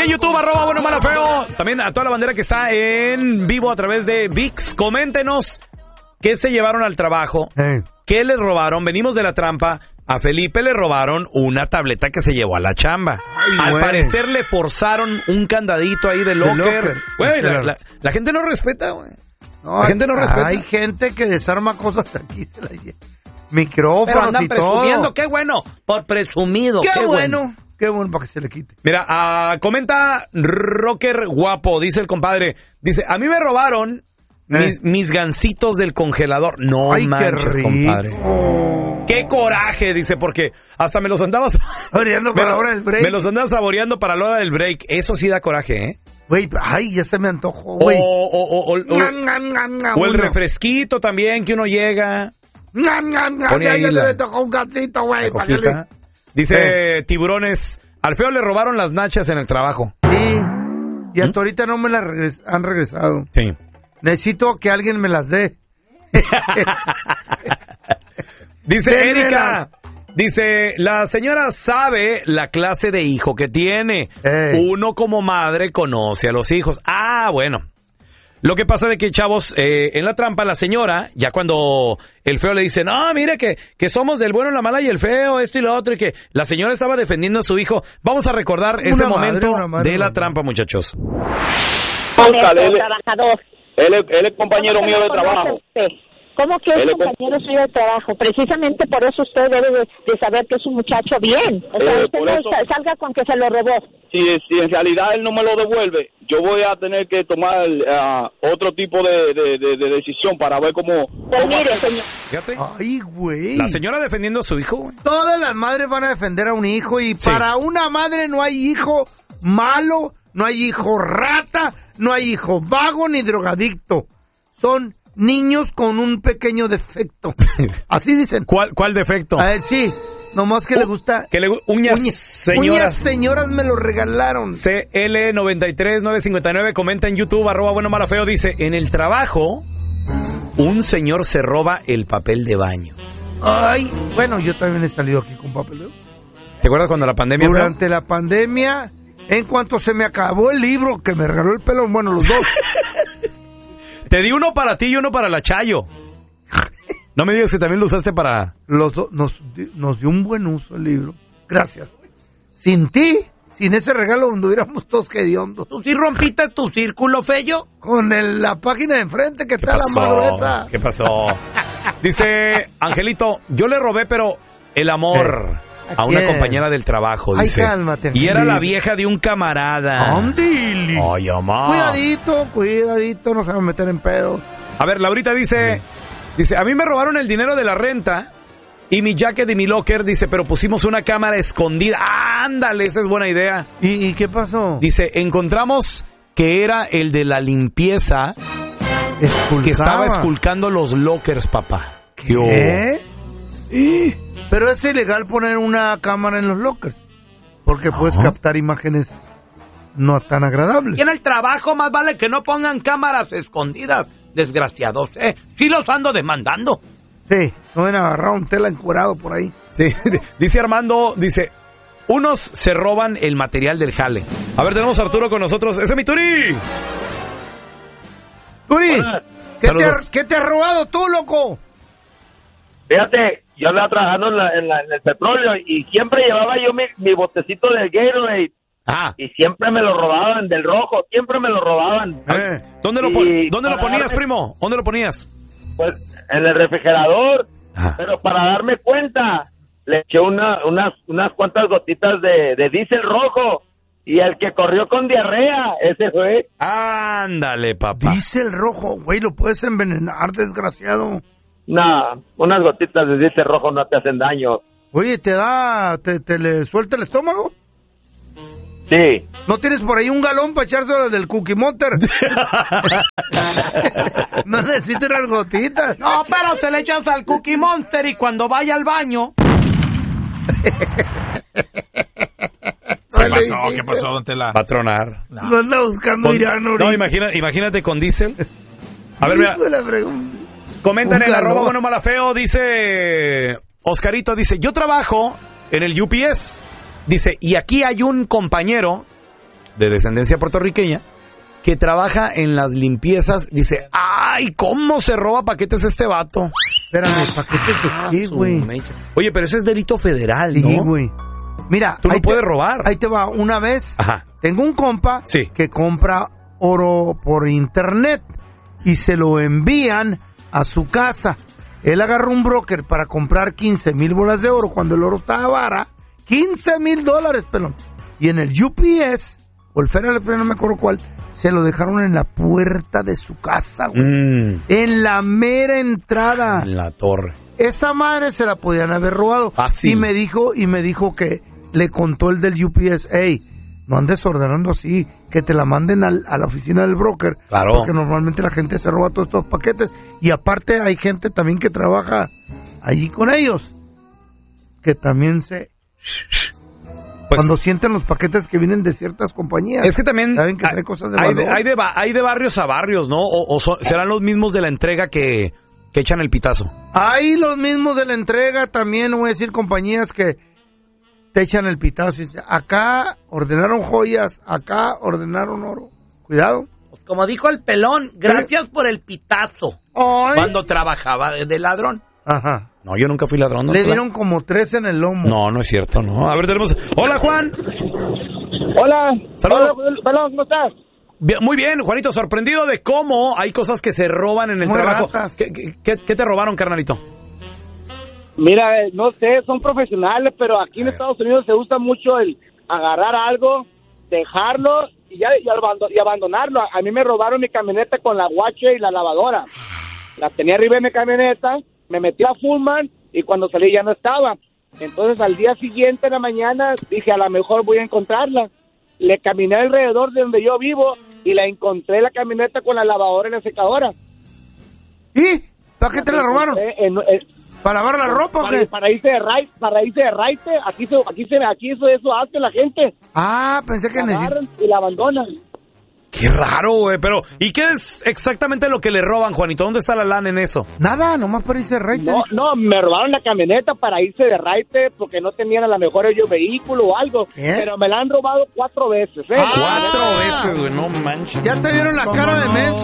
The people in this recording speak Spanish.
en YouTube, @buenomalafeo. También a toda la bandera que está en vivo a través de ViX. Coméntenos qué se llevaron al trabajo, qué les robaron. Venimos de la trampa. A Felipe le robaron una tableta que se llevó a la chamba. Al parecer le forzaron un candadito ahí de locker. Güey, la gente no respeta, güey. No, la gente no respeta. Hay gente que desarma cosas aquí, se la lleva. Micrófonos pero andan y presumiendo, todo. Qué bueno, por presumido. Qué bueno. Qué bueno para que se le quite. Mira, comenta Rocker Guapo, dice el compadre. Dice, a mí me robaron mis gancitos del congelador. No manches, compadre. Qué coraje, dice, porque hasta me los andaba saboreando para la hora del break. Me los andaba saboreando para la hora del break. Eso sí da coraje, ¿eh? Güey, ay, ya se me antojó, güey. O el refresquito también que uno llega. Ya le tocó un gatito, güey. Dice Tiburones, al feo le robaron las nachas en el trabajo. Sí, y hasta ahorita no me las han regresado. Sí. Necesito que alguien me las dé. Dice Erika, dice, la señora sabe la clase de hijo que tiene. Uno como madre conoce a los hijos. Ah, bueno. Lo que pasa de que, chavos, en la trampa la señora, ya cuando el feo le dice, no, mire que somos del bueno, la mala y el feo, esto y lo otro, y que la señora estaba defendiendo a su hijo. Vamos a recordar ese momento de la trampa, muchachos. Trabajador. Él es compañero mío de trabajo. ¿Cómo que es compañero suyo de trabajo? Precisamente por eso usted debe de saber que es un muchacho bien. O sea, usted no salga con que se lo robó. Si en realidad él no me lo devuelve, yo voy a tener que tomar otro tipo de decisión para ver cómo... Pues mire, señor. Fíjate. Ay, güey. La señora defendiendo a su hijo, güey. Todas las madres van a defender a un hijo y para una madre no hay hijo malo, no hay hijo rata, no hay hijo vago ni drogadicto. Son niños con un pequeño defecto. Así dicen. ¿Cuál defecto? Sí, nomás que le gusta. Que uñas señoras. Uñas señoras me lo regalaron. CL93959 comenta en YouTube, @buenomalafeo, dice, en el trabajo, un señor se roba el papel de baño. Ay, bueno, yo también he salido aquí con papel de baño. ¿Te acuerdas cuando la pandemia? Durante la pandemia, en cuanto se me acabó el libro que me regaló el pelón, bueno, los dos. Te di uno para ti y uno para la Chayo. No me digas que también lo usaste para... Los dos nos dio un buen uso el libro. Gracias. Sin ti, sin ese regalo, donde hubiéramos todos hediondos. ¿Tú sí rompiste tu círculo, Fello? Con la página de enfrente que está la madureza. ¿Qué pasó? Dice Angelito, yo le robé, pero el amor... A una compañera del trabajo, dice. Ay, cálmate, y era la vieja de un camarada. ¡Andili! Ay, mamá. Cuidadito, no se va a meter en pedo. A ver, Laurita dice, a mí me robaron el dinero de la renta y mi jacket y mi locker, dice, pero pusimos una cámara escondida. Ándale, esa es buena idea. ¿Y qué pasó? Dice, encontramos que era el de la limpieza que estaba esculcando los lockers, papá. ¿Qué? Pero es ilegal poner una cámara en los lockers, porque puedes captar imágenes no tan agradables. Y en el trabajo más vale que no pongan cámaras escondidas, desgraciados, Sí los ando demandando. Sí, no van a agarrar un tela encuerado por ahí. Sí, dice Armando, unos se roban el material del jale. A ver, tenemos a Arturo con nosotros. ¡Ese es mi Turi! ¡Turi! ¿Qué te has robado tú, loco? Fíjate, yo andaba trabajando en el petróleo y siempre llevaba yo mi botecito de Gatorade. Y siempre me lo robaban, del rojo, siempre me lo robaban. ¿Dónde lo ponías, primo? ¿Dónde lo ponías? Pues en el refrigerador. Pero para darme cuenta, le eché unas cuantas gotitas de diésel rojo. Y el que corrió con diarrea, ese fue. Ándale, papá. Diésel rojo, güey, lo puedes envenenar, desgraciado. No, unas gotitas de diésel rojo no te hacen daño. Oye, ¿te le suelta el estómago? Sí. ¿No tienes por ahí un galón para echárselo del Cookie Monster? No necesito unas gotitas. No, pero se le echas al Cookie Monster y cuando vaya al baño... ¿Qué pasó, don Tela? Va a tronar. No anda buscando Irán. No, imagínate con diésel. A ver, mira. Comentan en @buenomalafeo, dice Oscarito, yo trabajo en el UPS, dice, y aquí hay un compañero de descendencia puertorriqueña, que trabaja en las limpiezas. Dice, ¡ay, cómo se roba paquetes este vato! Espérame, ¿paquetes de qué, güey? Oye, pero eso es delito federal, ¿no? Sí, güey. Mira, tú no puedes robar. Ahí te va, una vez, Ajá. Tengo un compa que compra oro por internet y se lo envían a su casa. Él agarró un broker para comprar 15,000 bolas de oro cuando el oro estaba vara. $15,000, pelón. Y en el UPS, o el Federal Express, no me acuerdo cuál, se lo dejaron en la puerta de su casa, güey. En la mera entrada. En la torre. Esa madre se la podían haber robado. Fácil. Y me dijo que le contó el del UPS, hey, no andes ordenando así, que te la manden a la oficina del broker. Claro. Porque normalmente la gente se roba todos estos paquetes. Y aparte hay gente también que trabaja allí con ellos, que también cuando sienten los paquetes que vienen de ciertas compañías. Es que también saben que trae cosas de valor. hay de barrios a barrios, ¿no? ¿Serán los mismos de la entrega que echan el pitazo? Hay los mismos de la entrega también, voy a decir, compañías que te echan el pitazo. Acá ordenaron joyas, acá ordenaron oro. Cuidado. Como dijo el pelón, gracias por el pitazo. Ay. Cuando trabajaba de ladrón. Ajá. No, yo nunca fui ladrón. Le dieron como 3 en el lomo. No es cierto, no. A ver, tenemos... Hola, Juan. Hola. Saludos. Hola, pelón, ¿cómo estás? Bien, muy bien, Juanito, sorprendido de cómo hay cosas que se roban en el Muy trabajo. ratas. ¿Qué te robaron, carnalito? Mira, no sé, son profesionales, pero aquí en Estados Unidos se usa mucho el agarrar algo, dejarlo y abandonarlo. A mí me robaron mi camioneta con la guache y la lavadora. La tenía arriba de mi camioneta, me metí a Fullman y cuando salí ya no estaba. Entonces al día siguiente en la mañana dije, a lo mejor voy a encontrarla. Le caminé alrededor de donde yo vivo y la encontré la camioneta con la lavadora y la secadora. ¿Y? ¿Para qué te la robaron? ¿Para lavar la ropa o qué? Para irse de raite, aquí eso hace la gente. Ah, pensé que agarran y la abandonan. Qué raro, güey, pero ¿y qué es exactamente lo que le roban, Juanito? ¿Dónde está la lana en eso? Nada, nomás para irse de raite. No, me robaron la camioneta para irse de raite porque no tenían a lo mejor ellos vehículo o algo, pero me la han robado 4 veces, ¿eh? 4 veces, güey, no manches. Ya te vieron la cara de menso.